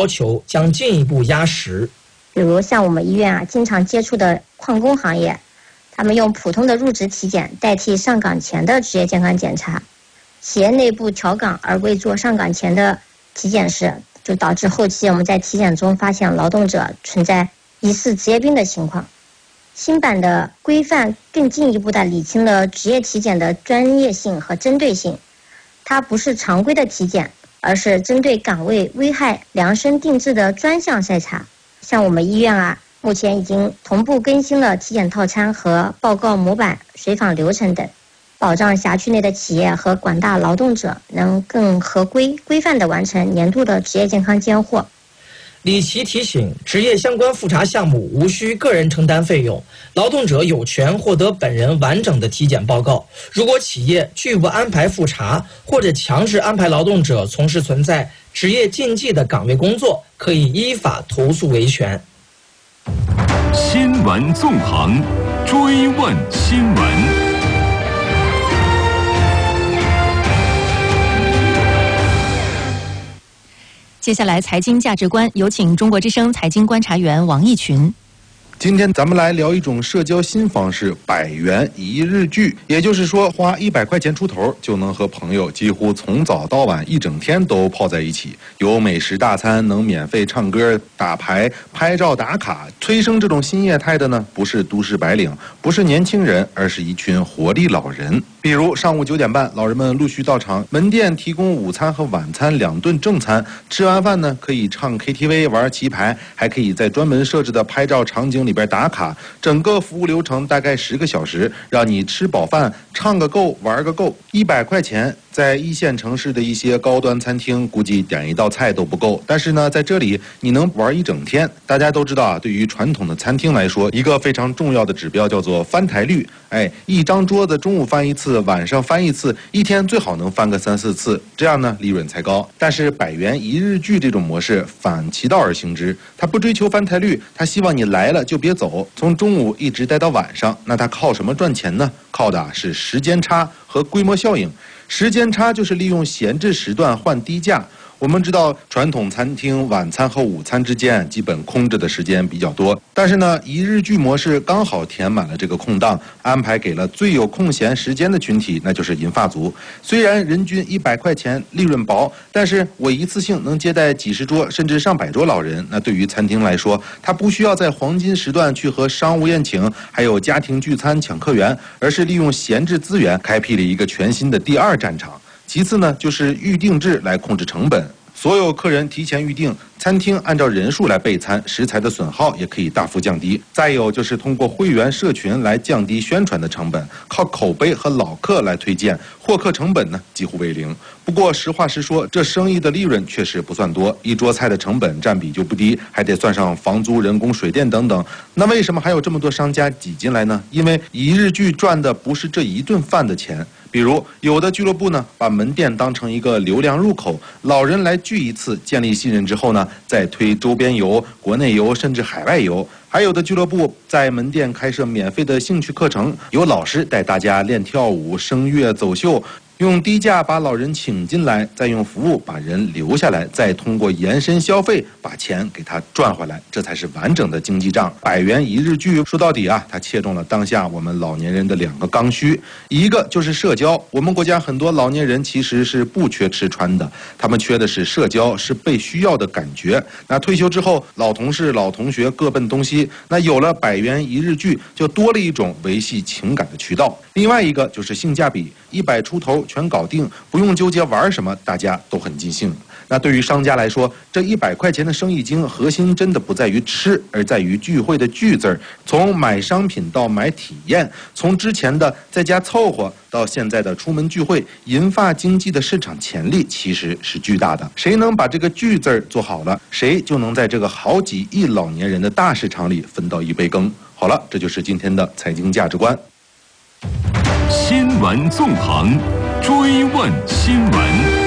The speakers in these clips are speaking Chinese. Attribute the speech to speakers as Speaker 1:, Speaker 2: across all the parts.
Speaker 1: 要求将进一步压实。
Speaker 2: 比如像我们医院经常接触的矿工行业，他们用普通的入职体检代替上岗前的职业健康检查，企业内部调岗而未做上岗前的体检时，就导致后期我们在体检中发现劳动者存在疑似职业病的情况。新版的规范更进一步地理清了职业体检的专业性和针对性，它不是常规的体检，而是针对岗位危害量身定制的专项筛查。像我们医院目前已经同步更新了体检套餐和报告模板、随访流程等，保障辖区内的企业和广大劳动者能更合规规范地完成年度的职业健康监护。
Speaker 1: 李琦提醒，职业相关复查项目无需个人承担费用，劳动者有权获得本人完整的体检报告。如果企业拒不安排复查，或者强制安排劳动者从事存在职业禁忌的岗位工作，可以依法投诉维权。
Speaker 3: 新闻纵横，追问新闻。
Speaker 4: 接下来财经价值观，有请中国之声财经观察员王毅群。
Speaker 5: 今天咱们来聊一种社交新方式——100元一日聚。也就是说，花100块钱出头就能和朋友几乎从早到晚一整天都泡在一起，有美食大餐，能免费唱歌、打牌、拍照打卡。催生这种新业态的呢，不是都市白领，不是年轻人，而是一群活力老人。比如上午9点半，老人们陆续到场，门店提供午餐和晚餐2顿正餐。吃完饭呢，可以唱 KTV、玩棋牌，还可以在专门设置的拍照场景里边打卡。整个服务流程大概10个小时，让你吃饱饭、唱个够、玩个够。100块钱，在一线城市的一些高端餐厅，估计点一道菜都不够。但是呢，在这里你能玩一整天。大家都知道对于传统的餐厅来说，一个非常重要的指标叫做翻台率。一张桌子中午翻一次，晚上翻一次，一天最好能翻个3、4次，这样呢利润才高。但是100元一日聚这种模式反其道而行之，它不追求翻台率，它希望你来了就别走，从中午一直待到晚上。那它靠什么赚钱呢？靠的是时间差和规模效应。时间差就是利用闲置时段换低价。我们知道传统餐厅晚餐和午餐之间基本空着的时间比较多，但是呢，一日聚模式刚好填满了这个空档，安排给了最有空闲时间的群体，那就是银发族。虽然人均100块钱，利润薄，但是我一次性能接待几十桌甚至上百桌老人。那对于餐厅来说，它不需要在黄金时段去和商务宴请还有家庭聚餐抢客源，而是利用闲置资源开辟了一个全新的第2战场。其次呢，就是预定制来控制成本，所有客人提前预定，餐厅按照人数来备餐，食材的损耗也可以大幅降低。再有就是通过会员社群来降低宣传的成本，靠口碑和老客来推荐，获客成本呢几乎为0。不过实话实说，这生意的利润确实不算多，一桌菜的成本占比就不低，还得算上房租、人工、水电等等。那为什么还有这么多商家挤进来呢？因为一日聚赚的不是这一顿饭的钱。比如有的俱乐部呢，把门店当成一个流量入口，老人来聚一次，建立信任之后呢，再推周边游、国内游甚至海外游。还有的俱乐部在门店开设免费的兴趣课程，有老师带大家练跳舞、声乐、走秀，用低价把老人请进来，再用服务把人留下来，再通过延伸消费把钱给他赚回来，这才是完整的经济账。100元一日聚，说到底它切中了当下我们老年人的2个刚需，一个就是社交。我们国家很多老年人其实是不缺吃穿的，他们缺的是社交，是被需要的感觉。那退休之后，老同事、老同学各奔东西，那有了100元一日聚，就多了一种维系情感的渠道。另外一个就是性价比，100出头全搞定，不用纠结玩什么，大家都很尽兴。那对于商家来说，这100块钱的生意经，核心真的不在于吃，而在于聚会的聚字儿。从买商品到买体验，从之前的在家凑合到现在的出门聚会，银发经济的市场潜力其实是巨大的。谁能把这个聚字儿做好了，谁就能在这个好几亿老年人的大市场里分到一杯羹。好了，这就是今天的财经价值观。
Speaker 3: 新闻纵横，追问新闻。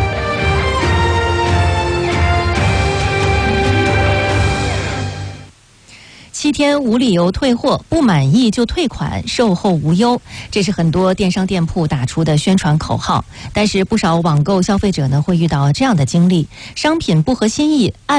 Speaker 4: 7天无理由退货，不满意就退款，售后无忧，这是很多电商店铺打出的宣传口号。但是不少网购消费者呢，会遇到这样的经历：商品不合心意，